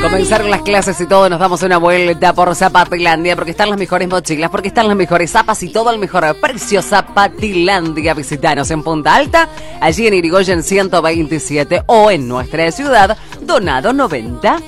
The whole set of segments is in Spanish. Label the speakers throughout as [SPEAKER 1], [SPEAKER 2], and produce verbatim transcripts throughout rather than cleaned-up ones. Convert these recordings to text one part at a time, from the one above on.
[SPEAKER 1] Comenzaron las clases y todo, nos damos una vuelta por Zapatilandia porque están las mejores mochilas, porque están las mejores zapas y todo al mejor precio. Zapatilandia, visitanos en Punta Alta, allí en Irigoyen ciento veintisiete o en nuestra ciudad, Donado noventa.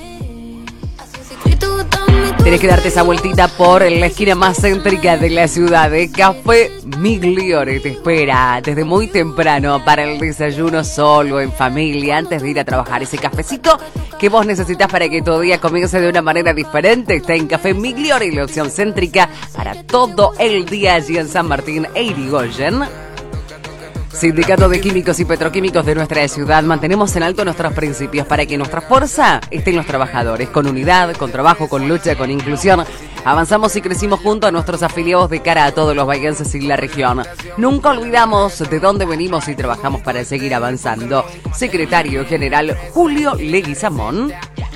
[SPEAKER 1] Tienes que darte esa vueltita por la esquina más céntrica de la ciudad. De Café Migliore te espera desde muy temprano para el desayuno solo, en familia, antes de ir a trabajar. Ese cafecito que vos necesitas para que tu día comience de una manera diferente está en Café Migliore, la opción céntrica para todo el día allí en San Martín e Irigoyen. Sindicato de Químicos y Petroquímicos de nuestra ciudad, mantenemos en alto nuestros principios para que nuestra fuerza esté en los trabajadores, con unidad, con trabajo, con lucha, con inclusión. Avanzamos y crecimos junto a nuestros afiliados de cara a todos los bahienses y la región. Nunca olvidamos de dónde venimos y trabajamos para seguir avanzando. Secretario General Julio Leguizamón.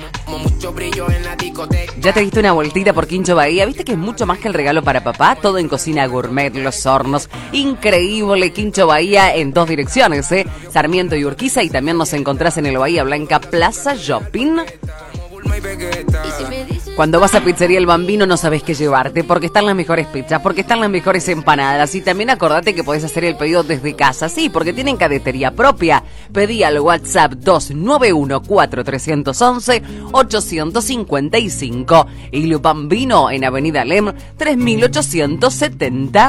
[SPEAKER 1] ¿Ya te diste una vueltita por Quincho Bahía? ¿Viste que es mucho más que el regalo para papá? Todo en cocina gourmet, los hornos. Increíble Quincho Bahía en dos direcciones, ¿eh? Sarmiento y Urquiza, y también nos encontrás en el Bahía Blanca Plaza Shopping. Cuando vas a Pizzería El Bambino no sabes qué llevarte, porque están las mejores pizzas, porque están las mejores empanadas, y también acordate que podés hacer el pedido desde casa, sí, porque tienen cadetería propia. Pedí al WhatsApp dos nueve uno cuatro tres uno uno ocho cinco cinco y Lu Bambino en Avenida Lem tres mil ochocientos setenta.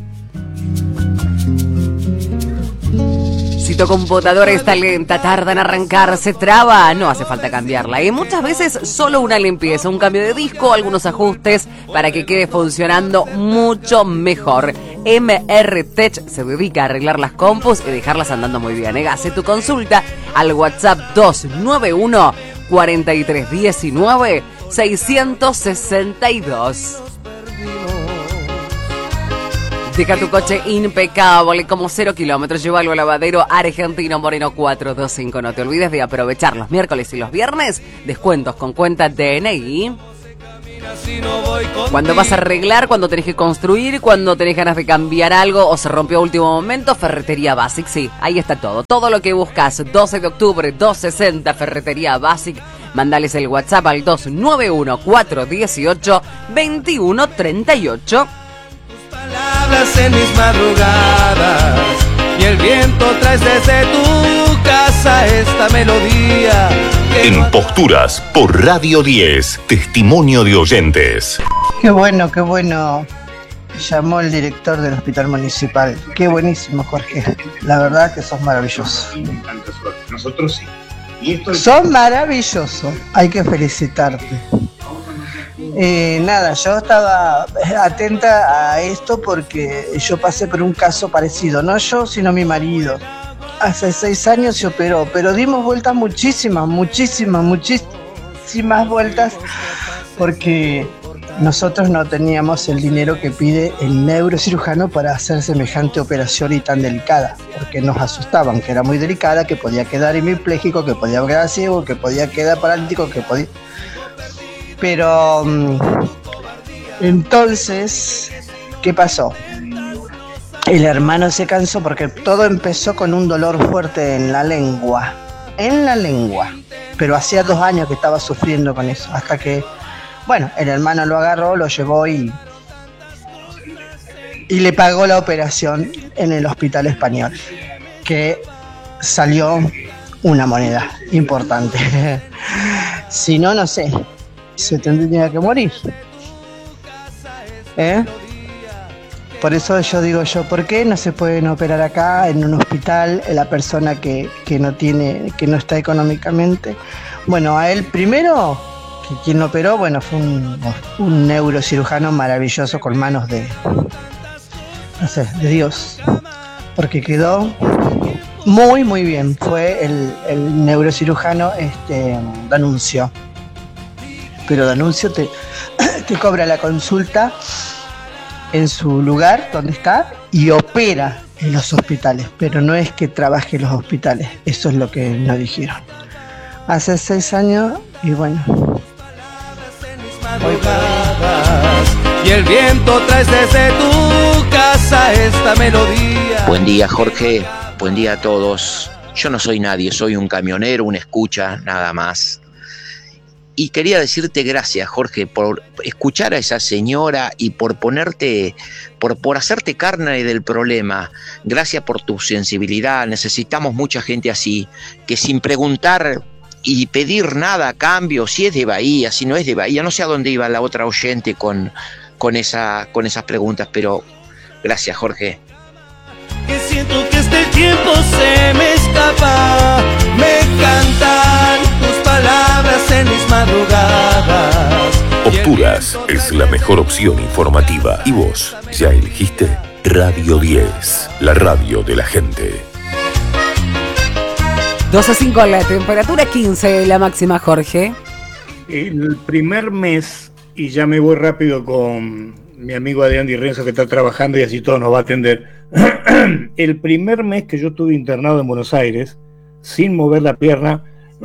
[SPEAKER 1] Si tu computadora está lenta, tarda en arrancar, se traba, no hace falta cambiarla. Y muchas veces solo una limpieza, un cambio de disco, algunos ajustes para que quede funcionando mucho mejor. M R Tech se dedica a arreglar las compus y dejarlas andando muy bien. ¿eh? Hace tu consulta al WhatsApp dos nueve uno cuatro tres uno nueve seis seis dos. Deja tu coche impecable, como cero kilómetros. Llévalo al lavadero Argentino Moreno cuatro dos cinco. No te olvides de aprovechar los miércoles y los viernes. Descuentos con cuenta D N I. Cuando vas a arreglar, cuando tenés que construir, cuando tenés ganas de cambiar algo o se rompió a último momento, Ferretería Basic. Sí, ahí está todo. Todo lo que buscas. doce de octubre, doscientos sesenta, Ferretería Basic. Mandales el WhatsApp al dos nueve uno cuatro uno ocho dos uno tres ocho.
[SPEAKER 2] Palabras en mis madrugadas y el viento traes desde tu casa esta melodía.
[SPEAKER 3] En Posturas por Radio diez, testimonio de oyentes.
[SPEAKER 4] Qué bueno, qué bueno. Llamó el director del hospital municipal. Qué buenísimo, Jorge. La verdad que sos maravilloso.
[SPEAKER 5] Me encanta, Jorge. Nosotros sí. Y esto es...
[SPEAKER 4] Sos maravilloso. Hay que felicitarte. Eh, nada, yo estaba atenta a esto porque yo pasé por un caso parecido, no yo, sino mi marido. Hace seis años se operó, pero dimos vueltas muchísimas, muchísimas, muchísimas vueltas porque nosotros no teníamos el dinero que pide el neurocirujano para hacer semejante operación y tan delicada, porque nos asustaban que era muy delicada, que podía quedar hemipléjico, que podía quedar ciego, que podía quedar paralítico, que podía... Pero entonces, ¿qué pasó? El hermano se cansó porque todo empezó con un dolor fuerte en la lengua, en la lengua, pero hacía dos años que estaba sufriendo con eso, hasta que, bueno, el hermano lo agarró, lo llevó y, y le pagó la operación en el hospital español, que salió una moneda importante. Si no, no sé. Se tendría que morir. ¿Eh? Por eso yo digo yo, ¿por qué no se pueden operar acá en un hospital la persona que, que no tiene, que no está económicamente? Bueno, a él primero, que quien lo operó, bueno, fue un, un neurocirujano maravilloso con manos de, no sé, de Dios, porque quedó muy muy bien. Fue el, el neurocirujano este, D'Annunzio. Pero D'Annunzio te, te cobra la consulta en su lugar donde está y opera en los hospitales, pero no es que trabaje en los hospitales, eso es lo que nos dijeron. Hace seis años y bueno.
[SPEAKER 2] Y el viento traes desde tu casa esta melodía.
[SPEAKER 6] Buen día, Jorge, buen día a todos. Yo no soy nadie, soy un camionero, un escucha, nada más. y quería decirte gracias, Jorge, por escuchar a esa señora y por ponerte, por, por hacerte carne del problema. Gracias por tu sensibilidad. Necesitamos mucha gente así, que sin preguntar y pedir nada a cambio, si es de Bahía, si no es de Bahía, no sé a dónde iba la otra oyente con, con, esa, con esas preguntas, pero gracias, Jorge.
[SPEAKER 2] Que siento que este tiempo se me escapa, me cantan tus palabras en mis madrugadas.
[SPEAKER 3] Posturas es la mejor opción informativa. ¿Y vos ya elegiste? Radio diez, la radio de la gente.
[SPEAKER 1] doce cinco la temperatura, quince la máxima, Jorge.
[SPEAKER 7] El primer mes, y ya me voy rápido con mi amigo Adrián Di Renzo que está trabajando y así todo nos va a atender. El primer mes que yo estuve internado en Buenos Aires, sin mover la pierna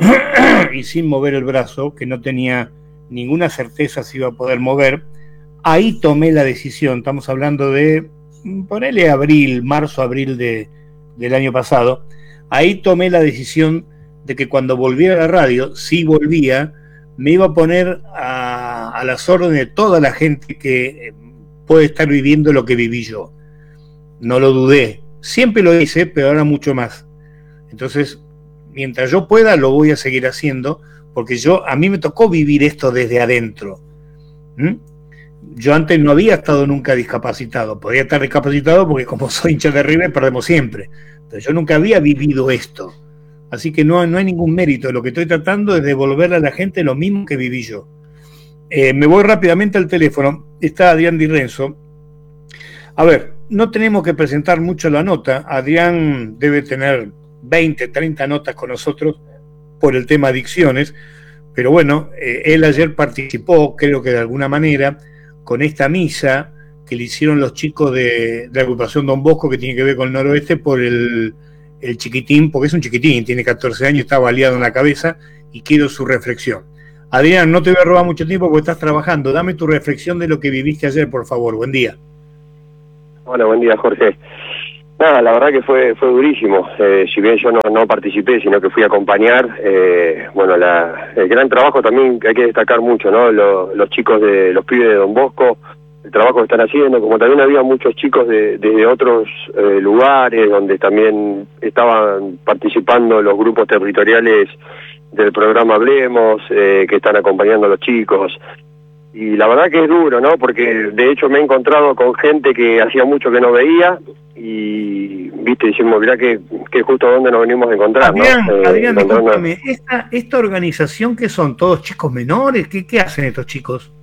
[SPEAKER 7] y sin mover el brazo, que no tenía ninguna certeza si iba a poder mover, ahí tomé la decisión. Estamos hablando de, ponele abril, marzo, abril de, del año pasado. Ahí tomé la decisión de que cuando volviera a la radio, si volvía, me iba a poner a, a las órdenes de toda la gente que puede estar viviendo lo que viví yo. No lo dudé, siempre lo hice, pero ahora mucho más. Entonces, mientras yo pueda, lo voy a seguir haciendo, porque yo, a mí me tocó vivir esto desde adentro. ¿Mm? Yo antes no había estado nunca discapacitado, podía estar discapacitado porque como soy hincha de River perdemos siempre, pero yo nunca había vivido esto. Así que no, no hay ningún mérito, lo que estoy tratando es devolverle a la gente lo mismo que viví yo. Eh, me voy rápidamente al teléfono, está Adrián Di Renzo. A ver, no tenemos que presentar mucho la nota, Adrián debe tener veinte, treinta notas con nosotros por el tema adicciones, pero bueno, eh, él ayer participó, creo que de alguna manera, con esta misa que le hicieron los chicos de, de la agrupación Don Bosco, que tiene que ver con el noroeste, por el, el chiquitín, porque es un chiquitín, tiene catorce años, está baleado en la cabeza, y quiero su reflexión. Adrián, no te voy a robar mucho tiempo porque estás trabajando, dame tu reflexión de lo que viviste ayer, por favor, buen día.
[SPEAKER 8] Hola, buen día, Jorge. Nada, la verdad que fue fue durísimo. Eh, si bien yo no, no participé, sino que fui a acompañar, eh, bueno, la, el gran trabajo también hay que destacar mucho, ¿no? Los, los chicos de los pibes de Don Bosco, el trabajo que están haciendo, como también había muchos chicos de, de otros eh, lugares donde también estaban participando los grupos territoriales del programa Hablemos, eh, que están acompañando a los chicos. Y la verdad que es duro, ¿no? Porque de hecho me he encontrado con gente que hacía mucho que no veía y, viste, decimos, mirá que, que justo donde nos venimos a encontrar,
[SPEAKER 7] Adrián,
[SPEAKER 8] ¿no? Eh,
[SPEAKER 7] Adrián, discúlpame, esta, esta organización, ¿qué son? ¿Todos chicos menores? ¿Qué, qué hacen estos chicos?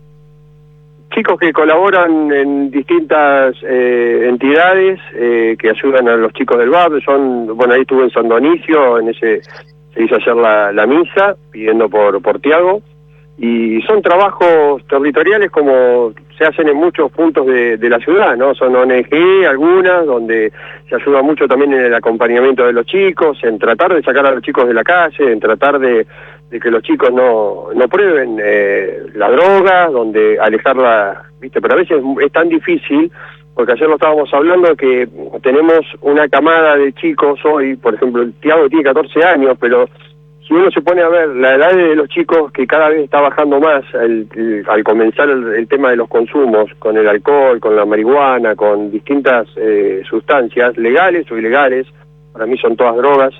[SPEAKER 8] Chicos que colaboran en distintas eh, entidades eh, que ayudan a los chicos del barrio. Son, bueno, ahí estuve en San Dionisio, en ese se hizo ayer la, la misa, pidiendo por, por Tiago. Y son trabajos territoriales como se hacen en muchos puntos de, de la ciudad, ¿no? Son O N G algunas, donde se ayuda mucho también en el acompañamiento de los chicos, en tratar de sacar a los chicos de la calle, en tratar de, de que los chicos no, no prueben eh, la droga, donde alejarla, ¿viste? Pero a veces es tan difícil, porque ayer lo estábamos hablando, que tenemos una camada de chicos hoy, por ejemplo, el Tiago tiene catorce años, pero si uno se pone a ver la edad de los chicos que cada vez está bajando más el, el, al comenzar el, el tema de los consumos, con el alcohol, con la marihuana, con distintas eh, sustancias, legales o ilegales, para mí son todas drogas,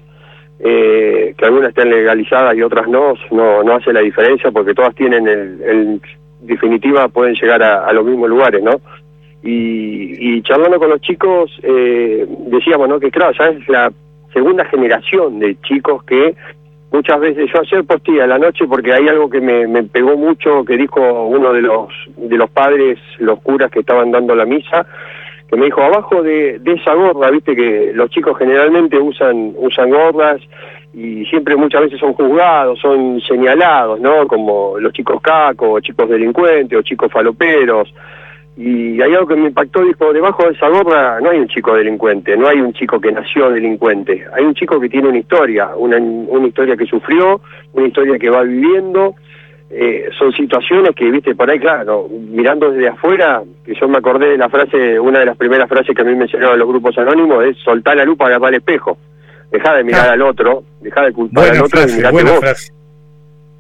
[SPEAKER 8] eh, que algunas estén legalizadas y otras no, no, no hace la diferencia porque todas tienen, el, el definitiva pueden llegar a, a los mismos lugares, ¿no? Y, y charlando con los chicos, eh, decíamos, ¿no? Que claro, ya es la segunda generación de chicos que muchas veces, yo ayer posté a la noche porque hay algo que me, me pegó mucho, que dijo uno de los de los padres, los curas que estaban dando la misa, que me dijo, abajo de, de esa gorra, viste que los chicos generalmente usan usan gorras y siempre muchas veces son juzgados, son señalados, ¿no? Como los chicos cacos, o chicos delincuentes, o chicos faloperos. Y hay algo que me impactó, dijo, debajo de esa gorra no hay un chico delincuente, no hay un chico que nació delincuente, hay un chico que tiene una historia, una, una historia que sufrió, una historia que va viviendo, eh, son situaciones que, viste, por ahí, claro, mirando desde afuera, que yo me acordé de la frase, una de las primeras frases que a mí me enseñaron los grupos anónimos, es soltar la lupa, agarrar el espejo, dejá de mirar ah. al otro, dejá de culpar buena al otro frase, y mirate vos. Frase.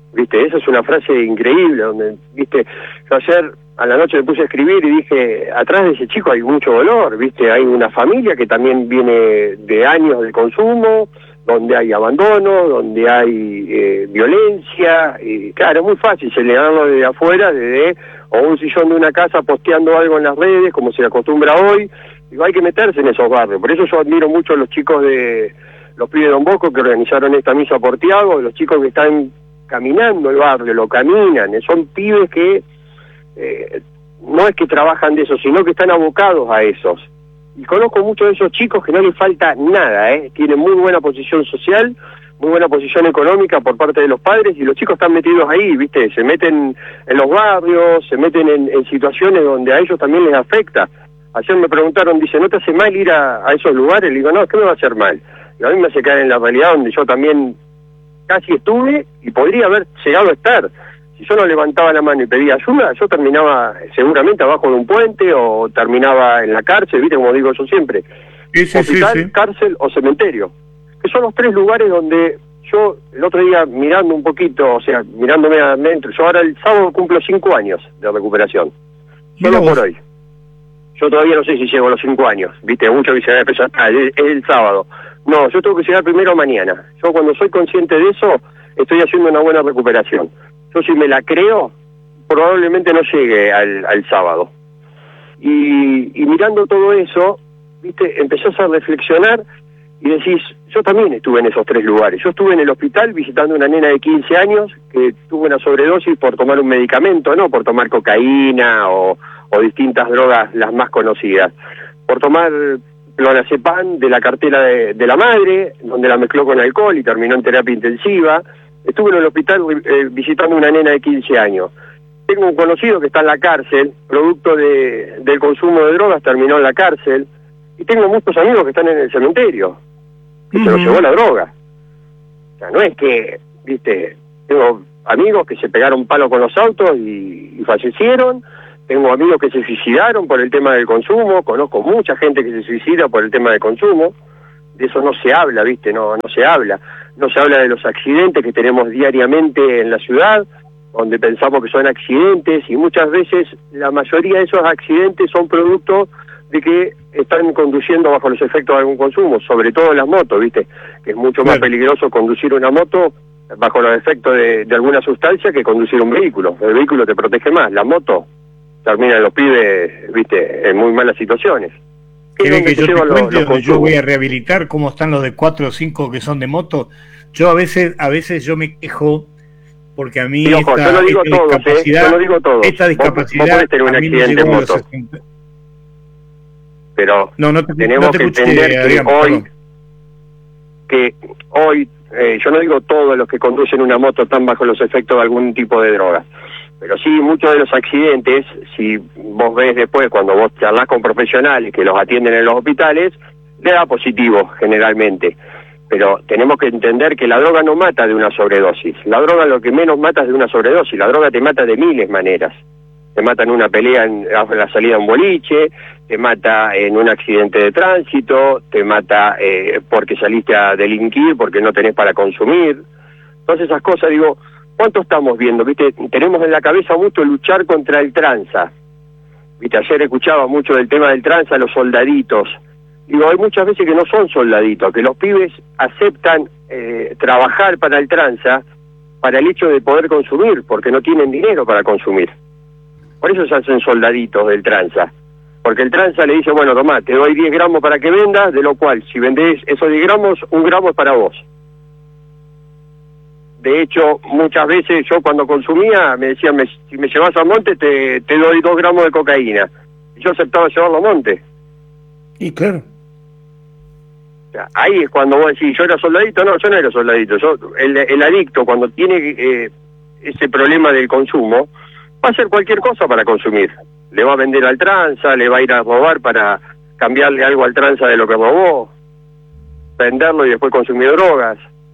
[SPEAKER 8] ¿viste? Esa es una frase increíble, donde, ¿viste? Yo ayer a la noche me puse a escribir y dije, atrás de ese chico hay mucho dolor, ¿viste? Hay una familia que también viene de años de consumo, donde hay abandono, donde hay eh, violencia, y claro, es muy fácil señalarlo desde afuera, desde o un sillón de una casa posteando algo en las redes, como se acostumbra hoy. Digo, hay que meterse en esos barrios. Por eso yo admiro mucho a los chicos de los pibes de Don Bosco que organizaron esta misa por Tiago, los chicos que están caminando el barrio, lo caminan, son pibes que eh, no es que trabajan de eso, sino que están abocados a esos. Y conozco muchos de esos chicos que no les falta nada, ¿eh? Tienen muy buena posición social, muy buena posición económica por parte de los padres, y los chicos están metidos ahí, ¿viste? Se meten en los barrios, se meten en, en situaciones donde a ellos también les afecta. Ayer me preguntaron, dice, ¿no te hace mal ir a, a esos lugares? Le digo, no, ¿qué me va a hacer mal? Y a mí me hace caer en la realidad donde yo también casi estuve y podría haber llegado a estar. Si yo no levantaba la mano y pedía ayuda, yo terminaba seguramente abajo de un puente o terminaba en la cárcel, ¿viste? Como digo yo siempre.
[SPEAKER 7] Sí, sí,
[SPEAKER 8] Hospital,
[SPEAKER 7] sí, sí.
[SPEAKER 8] cárcel o cementerio. Que son los tres lugares donde yo, el otro día mirando un poquito, o sea, mirándome adentro, yo ahora el sábado cumplo cinco años de recuperación. Solo por hoy. Yo todavía no sé si llego a los cinco años, ¿viste? Muchos dicen, ah, es, es el sábado. No, yo tengo que llegar primero mañana. Yo cuando soy consciente de eso, estoy haciendo una buena recuperación. Yo si me la creo, probablemente no llegue al, al sábado. Y, y mirando todo eso, ¿viste? Empezás a reflexionar y decís, yo también estuve en esos tres lugares. Yo estuve en el hospital visitando a una nena de quince años que tuvo una sobredosis por tomar un medicamento, no por tomar cocaína o, o distintas drogas las más conocidas. Por tomar clonazepam de la cartera de, de la madre, donde la mezcló con alcohol y terminó en terapia intensiva. Estuve en el hospital eh, visitando a una nena de quince años. Tengo un conocido que está en la cárcel, producto de, del consumo de drogas, terminó en la cárcel. Y tengo muchos amigos que están en el cementerio, que uh-huh. se los llevó la droga. O sea, no es que, viste, tengo amigos que se pegaron palo con los autos y, y fallecieron. Tengo amigos que se suicidaron por el tema del consumo. Conozco mucha gente que se suicida por el tema del consumo. De eso no se habla, viste, no, no se habla. No se habla de los accidentes que tenemos diariamente en la ciudad, donde pensamos que son accidentes, y muchas veces la mayoría de esos accidentes son producto de que están conduciendo bajo los efectos de algún consumo, sobre todo las motos, ¿viste? Que es mucho más peligroso conducir una moto bajo los efectos de, de alguna sustancia que conducir un vehículo. El vehículo te protege más, la moto terminan los pibes, ¿viste?, en muy malas situaciones.
[SPEAKER 7] ¿Querés que yo te cuente donde yo voy a rehabilitar cómo están los de cuatro o cinco que son de moto? Yo a veces a veces yo me quejo porque a mí
[SPEAKER 8] sí, ojo,
[SPEAKER 7] esta,
[SPEAKER 8] yo no digo
[SPEAKER 7] esta
[SPEAKER 8] todos,
[SPEAKER 7] discapacidad,
[SPEAKER 8] ¿eh? Yo no digo todos.
[SPEAKER 7] esta discapacidad
[SPEAKER 8] vos, vos podés tener un
[SPEAKER 7] a mí me
[SPEAKER 8] accidente
[SPEAKER 7] llegó
[SPEAKER 8] en
[SPEAKER 7] a los
[SPEAKER 8] moto.
[SPEAKER 7] sesenta.
[SPEAKER 8] Pero
[SPEAKER 7] no, no te,
[SPEAKER 8] tenemos
[SPEAKER 7] no te
[SPEAKER 8] que
[SPEAKER 7] escuché,
[SPEAKER 8] entender que
[SPEAKER 7] Adrián,
[SPEAKER 8] hoy,
[SPEAKER 7] perdón.
[SPEAKER 8] que hoy, eh, yo no digo todos los que conducen una moto están bajo los efectos de algún tipo de droga, pero sí muchos de los accidentes, si vos ves después cuando vos charlás con profesionales que los atienden en los hospitales, le da positivo generalmente. Pero tenemos que entender que la droga no mata de una sobredosis. La droga lo que menos mata es de una sobredosis. La droga te mata de miles maneras. Te mata en una pelea en la salida de un boliche, te mata en un accidente de tránsito, te mata eh, porque saliste a delinquir, porque no tenés para consumir. Todas esas cosas, digo, ¿cuánto estamos viendo? ¿Viste? Tenemos en la cabeza mucho luchar contra el tranza. ¿Viste? Ayer escuchaba mucho del tema del tranza, los soldaditos. Digo, hay muchas veces que no son soldaditos, que los pibes aceptan eh, trabajar para el tranza para el hecho de poder consumir, porque no tienen dinero para consumir. Por eso se hacen soldaditos del tranza. Porque el tranza le dice, bueno, tomá, te doy diez gramos para que vendas, de lo cual, si vendés esos diez gramos, un gramo es para vos. De hecho, muchas veces yo cuando consumía, me decían, me, si me llevas a monte, te, te doy dos gramos de cocaína. Y yo aceptaba llevarlo a monte.
[SPEAKER 7] Y claro.
[SPEAKER 8] O sea, ahí es cuando vos decís, ¿yo era soldadito? No, yo no era soldadito. Yo, el, el adicto, cuando tiene eh, ese problema del consumo, va a hacer cualquier cosa para consumir. Le va a vender al tranza, le va a ir a robar para cambiarle algo al tranza de lo que robó, venderlo y después consumir drogas.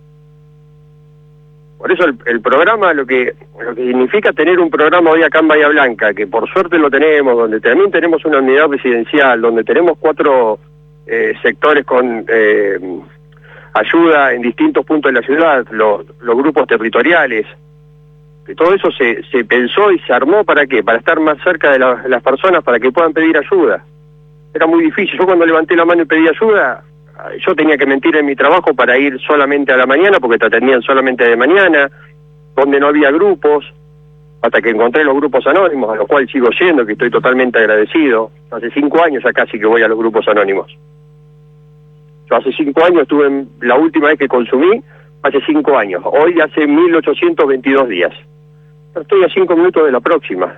[SPEAKER 8] Por eso el, el programa, lo que lo que significa tener un programa hoy acá en Bahía Blanca, que por suerte lo tenemos, donde también tenemos una unidad residencial, donde tenemos cuatro eh, sectores con eh, ayuda en distintos puntos de la ciudad, los, los grupos territoriales, Que todo eso se, se pensó y se armó ¿para qué? Para estar más cerca de la, las personas, para que puedan pedir ayuda. Era muy difícil. Yo cuando levanté la mano y pedí ayuda, yo tenía que mentir en mi trabajo para ir solamente a la mañana, porque te atendían solamente de mañana, donde no había grupos, hasta que encontré los grupos anónimos, a los cuales sigo yendo, que estoy totalmente agradecido. Hace cinco años ya casi que voy a los grupos anónimos. Yo hace cinco años estuve, en, la última vez que consumí, hace cinco años. Hoy hace mil ochocientos veintidós días. Estoy a cinco minutos de la próxima.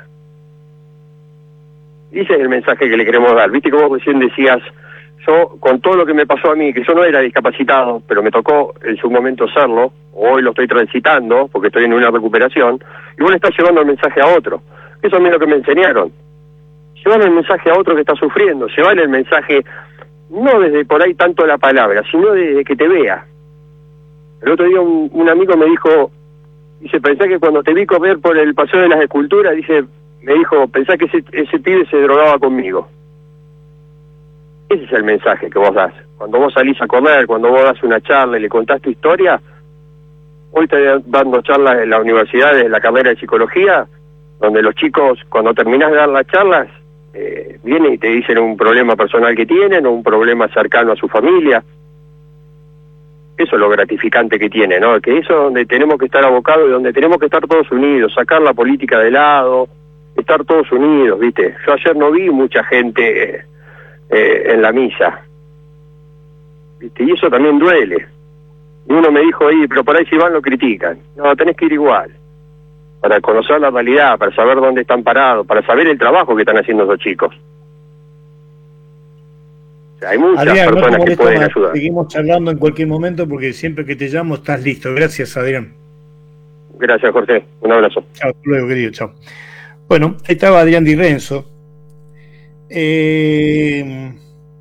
[SPEAKER 8] Y ese es el mensaje que le queremos dar. Viste que vos recién decías, yo con todo lo que me pasó a mí, que yo no era discapacitado, pero me tocó en su momento serlo, hoy lo estoy transitando, porque estoy en una recuperación, y vos le estás llevando el mensaje a otro. Eso es lo que me enseñaron. Llevar el mensaje a otro que está sufriendo, llevar el mensaje, no desde por ahí tanto la palabra, sino desde que te vea. El otro día un, un amigo me dijo, dice, pensá que cuando te vi correr por el Paseo de las Esculturas, dice, me dijo, pensá que ese, ese pibe se drogaba conmigo. Ese es el mensaje que vos das. Cuando vos salís a correr, cuando vos das una charla y le contás tu historia, hoy estoy dando charlas en la universidad de la carrera de psicología, donde los chicos, cuando terminás de dar las charlas, eh, vienen y te dicen un problema personal que tienen o un problema cercano a su familia. Eso es lo gratificante que tiene, ¿no? Que eso es donde tenemos que estar abocados y donde tenemos que estar todos unidos, sacar la política de lado, estar todos unidos, ¿viste? Yo ayer no vi mucha gente eh, en la misa, ¿viste? Y eso también duele. Y uno me dijo, ahí, pero por ahí si van lo critican. No, tenés que ir igual, para conocer la realidad, para saber dónde están parados, para saber el trabajo que están haciendo esos chicos. O sea, hay muchas
[SPEAKER 7] Adrián,
[SPEAKER 8] personas
[SPEAKER 7] no
[SPEAKER 8] que pueden
[SPEAKER 7] más.
[SPEAKER 8] ayudar.
[SPEAKER 7] Seguimos charlando en cualquier momento porque siempre que te llamo estás listo. Gracias, Adrián.
[SPEAKER 8] Gracias, Jorge. Un abrazo.
[SPEAKER 7] Chao, hasta luego, querido. Chao. Bueno, ahí estaba Adrián Di Renzo. Eh,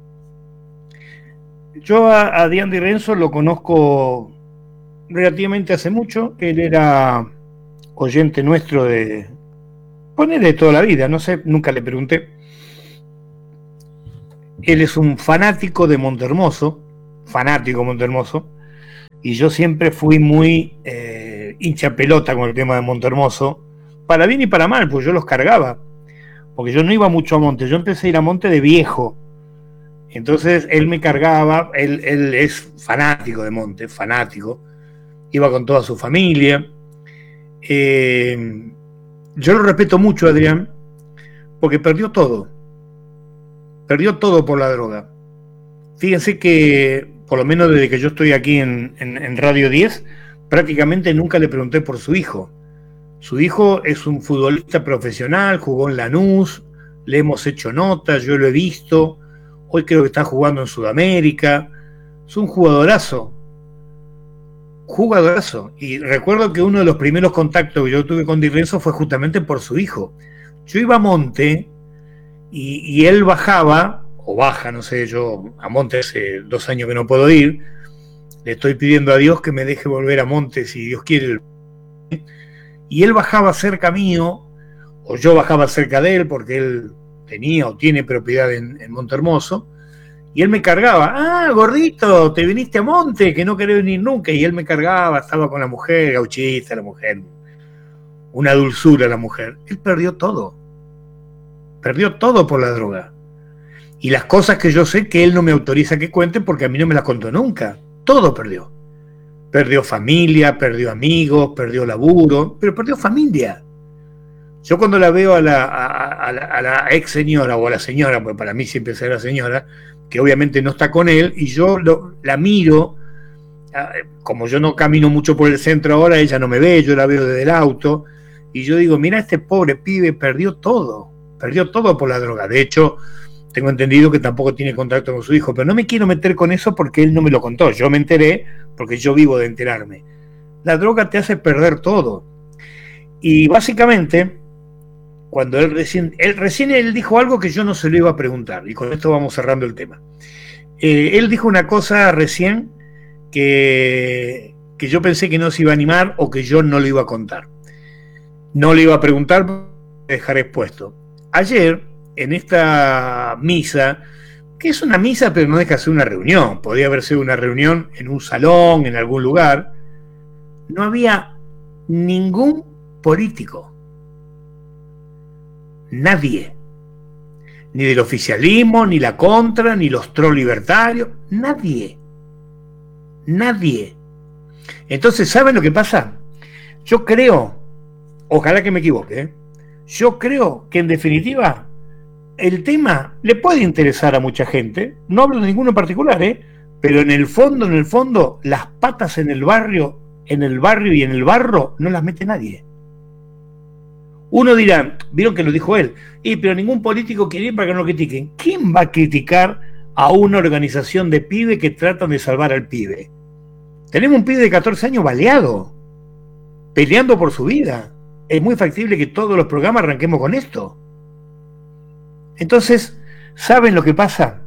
[SPEAKER 7] yo a Adrián Di Renzo lo conozco relativamente hace mucho. Él era oyente nuestro de... Ponele toda la vida, no sé, nunca le pregunté. Él es un fanático de Montehermoso, fanático de Montehermoso, y yo siempre fui muy eh, hincha pelota con el tema de Montehermoso, para bien y para mal, pues yo los cargaba, porque yo no iba mucho a Monte, yo empecé a ir a Monte de viejo, entonces él me cargaba, él, él es fanático de Monte, fanático, iba con toda su familia. Eh, yo lo respeto mucho, Adrián, porque perdió todo. Perdió todo por la droga. Fíjense que, por lo menos desde que yo estoy aquí en, en, en Radio diez, prácticamente nunca le pregunté por su hijo. Su hijo es un futbolista profesional, jugó en Lanús, le hemos hecho notas, yo lo he visto, hoy creo que está jugando en Sudamérica, es un jugadorazo, jugadorazo. Y recuerdo que uno de los primeros contactos que yo tuve con Di Renzo fue justamente por su hijo. Yo iba a Monte... Y, y él bajaba, o baja, no sé, yo a Monte hace dos años que no puedo ir, le estoy pidiendo a Dios que me deje volver a Monte si Dios quiere. Y él bajaba cerca mío, o yo bajaba cerca de él, porque él tenía o tiene propiedad en, en Montehermoso, y él me cargaba, ah, gordito, te viniste a Monte, que no querés venir nunca, y él me cargaba, estaba con la mujer, gauchista la mujer, una dulzura la mujer. Él perdió todo. Perdió todo por la droga. Y las cosas que yo sé que él no me autoriza que cuente porque a mí no me las contó nunca. Todo perdió. Perdió familia, perdió amigos, perdió laburo, pero perdió familia. Yo cuando la veo a la, a, a la, a la ex señora o a la señora, pues para mí siempre será la señora, que obviamente no está con él, y yo lo, la miro, como yo no camino mucho por el centro ahora, ella no me ve, yo la veo desde el auto, y yo digo, mira, este pobre pibe perdió todo. Perdió todo por la droga. De hecho, tengo entendido que tampoco tiene contacto con su hijo, pero no me quiero meter con eso porque él no me lo contó. Yo me enteré porque yo vivo de enterarme. La droga te hace perder todo. Y básicamente, cuando él recién, él recién él dijo algo que yo no se lo iba a preguntar, y con esto vamos cerrando el tema. Eh, él dijo una cosa recién que, que yo pensé que no se iba a animar o que yo no lo iba a contar. No le iba a preguntar, dejar expuesto. Ayer, en esta misa, que es una misa pero no deja de ser una reunión, podría haber sido una reunión en un salón, en algún lugar, no había ningún político. Nadie. Ni del oficialismo, ni la contra, ni los troll libertarios. Nadie. Nadie. Entonces, ¿saben lo que pasa? Yo creo, ojalá que me equivoque, ¿eh? Yo creo que en definitiva el tema le puede interesar a mucha gente. No hablo de ninguno en particular, ¿eh? Pero en el fondo, en el fondo, las patas en el barrio, en el barrio y en el barro, no las mete nadie. Uno dirá, vieron que lo dijo él, y pero ningún político quiere ir para que no lo critiquen. ¿Quién va a criticar a una organización de pibes que tratan de salvar al pibe? Tenemos un pibe de catorce años baleado, peleando por su vida. Es muy factible que todos los programas arranquemos con esto. Entonces, ¿saben lo que pasa?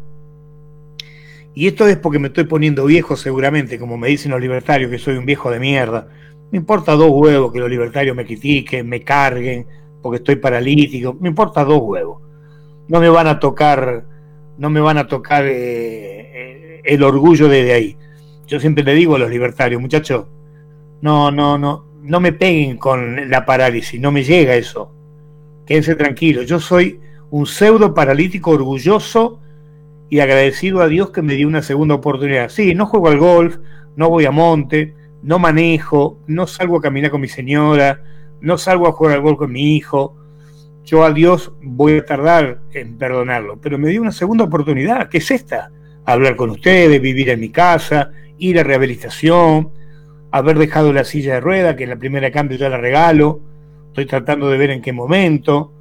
[SPEAKER 7] Y esto es porque me estoy poniendo viejo seguramente, como me dicen los libertarios, que soy un viejo de mierda. Me importa dos huevos que los libertarios me critiquen, me carguen, porque estoy paralítico. Me importa dos huevos. No me van a tocar, no me van a tocar eh, eh, el orgullo desde ahí. Yo siempre le digo a los libertarios, muchachos, no, no, no, no me peguen con la parálisis, no me llega eso. Quédense tranquilos. Yo soy un pseudo paralítico orgulloso y agradecido a Dios que me dio una segunda oportunidad. Sí, no juego al golf, no voy a monte, no manejo, no salgo a caminar con mi señora, no salgo a jugar al golf con mi hijo. Yo a Dios voy a tardar en perdonarlo, pero me dio una segunda oportunidad, que es esta: hablar con ustedes, vivir en mi casa, ir a rehabilitación, haber dejado la silla de rueda, que en la primera cambio ya la regalo, estoy tratando de ver en qué momento,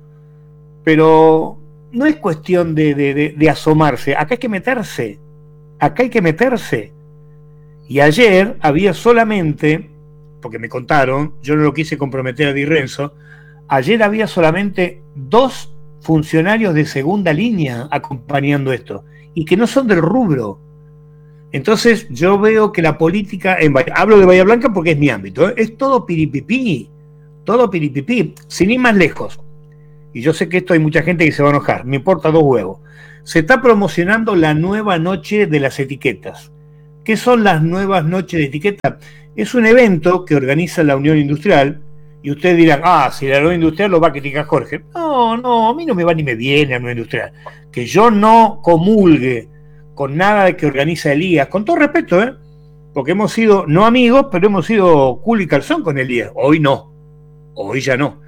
[SPEAKER 7] pero no es cuestión de, de, de, de asomarse, acá hay que meterse, acá hay que meterse. Y ayer había solamente, porque me contaron, yo no lo quise comprometer a Di Renzo, ayer había solamente dos funcionarios de segunda línea acompañando esto, y que no son del rubro. Entonces yo veo que la política, en Bahía, hablo de Bahía Blanca porque es mi ámbito, ¿eh? Es todo piripipí, todo piripipí, sin ir más lejos. Y yo sé que esto hay mucha gente que se va a enojar, me importa dos huevos. Se está promocionando la nueva noche de las etiquetas. ¿Qué son las nuevas noches de etiqueta? Es un evento que organiza la Unión Industrial, y ustedes dirán, ah, si la Unión Industrial lo va a criticar Jorge. No, no, a mí no me va ni me viene la Unión Industrial. Que yo no comulgue con nada de que organiza Elías, con todo respeto, ¿eh? Porque hemos sido, no amigos, pero hemos sido culo y calzón con Elías. Hoy no, hoy ya no.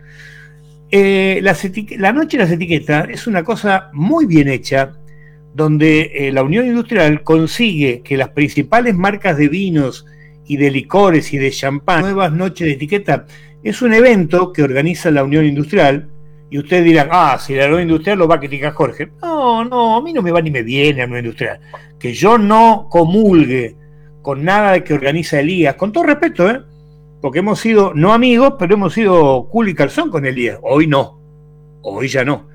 [SPEAKER 7] Eh, las etique- la noche de las etiquetas es una cosa muy bien hecha, donde eh, la Unión Industrial consigue que las principales marcas de vinos y de licores y de champán, nuevas noches de etiqueta, es un evento que organiza la Unión Industrial, y ustedes dirán, ah, si la Unión Industrial lo va a criticar Jorge. No, no, a mí no me va ni me viene la Unión Industrial. Que yo no comulgue con nada de que organiza Elías, con todo respeto, ¿eh? Porque hemos sido, no amigos, pero hemos sido culo y calzón con Elías. Hoy no, hoy ya no.